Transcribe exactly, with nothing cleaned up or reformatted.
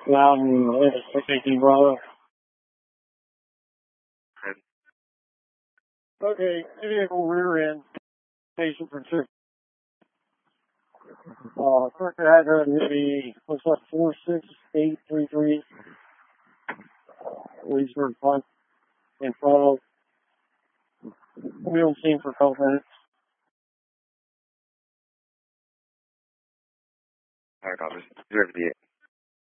Mountain, six eighteen Bravo. Okay, vehicle rear end, station for two. Uh, correct address would be, looks like four six eight three three Leesburg Punt in front of. We don't see him for a couple minutes. Alright, copy. Zero to the eight.